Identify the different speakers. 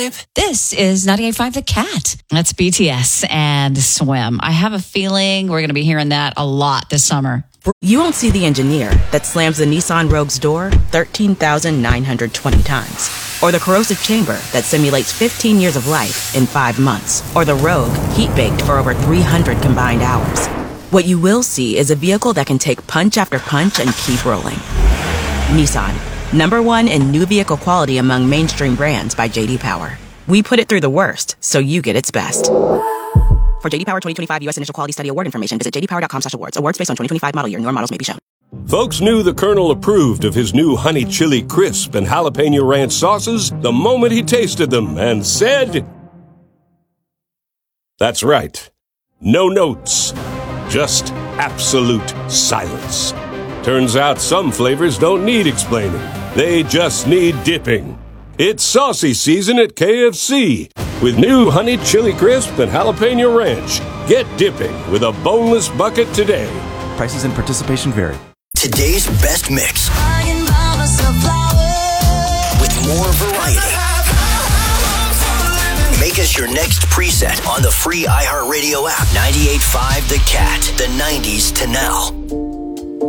Speaker 1: This is 98.5 The Cat. That's BTS and Swim. I have a feeling we're going to be hearing that a lot this summer.
Speaker 2: You won't see the engineer that slams the Nissan Rogue's door 13,920 times. Or the corrosive chamber that simulates 15 years of life in 5 months. Or the Rogue heat-baked for over 300 combined hours. What you will see is a vehicle that can take punch after punch and keep rolling. Nissan, #1 in new vehicle quality among mainstream brands by J.D. Power. We put it through the worst, so you get its best. For J.D. Power 2025 U.S. Initial Quality Study Award information, visit jdpower.com/awards. Awards based on 2025 model year. Newer models may be shown.
Speaker 3: Folks knew the Colonel approved of his new honey chili crisp and jalapeno ranch sauces the moment he tasted them and said, "That's right. No notes. Just absolute silence." Turns out some flavors don't need explaining. They just need dipping. It's saucy season at KFC with new honey chili crisp and jalapeno ranch. Get dipping with a boneless bucket today.
Speaker 4: Prices and participation vary.
Speaker 5: Today's best mix with more variety. Make us your next preset on the free iHeartRadio app. 98.5 The Cat, the 90s to now.